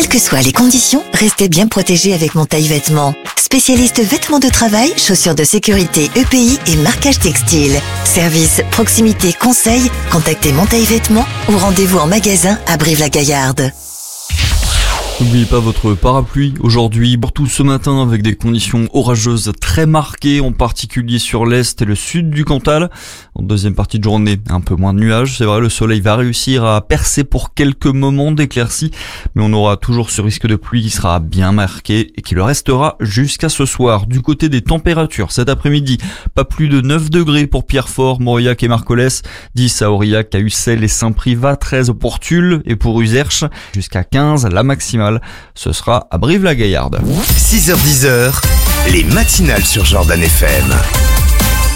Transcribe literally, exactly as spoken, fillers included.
Quelles que soient les conditions, restez bien protégés avec Montaille Vêtements. Spécialiste vêtements de travail, chaussures de sécurité E P I et marquage textile. Service, proximité, conseil, contactez Montaille Vêtements ou rendez-vous en magasin à Brive-la-Gaillarde. N'oubliez pas votre parapluie aujourd'hui, surtout ce matin avec des conditions orageuses très marquées, en particulier sur l'est et le sud du Cantal. En deuxième partie de journée, un peu moins de nuages, c'est vrai, le soleil va réussir à percer pour quelques moments d'éclaircie, mais on aura toujours ce risque de pluie qui sera bien marqué et qui le restera jusqu'à ce soir. Du côté des températures, cet après-midi, pas plus de neuf degrés pour Pierrefort, Mauriac et Marcollès, dix à Aurillac, à Ussel et Saint-Privat, treize pour Tulle et pour Uzerche, jusqu'à quinze la maximale. Ce sera à Brive-la-Gaillarde. six heures dix, les matinales sur Jordan F M.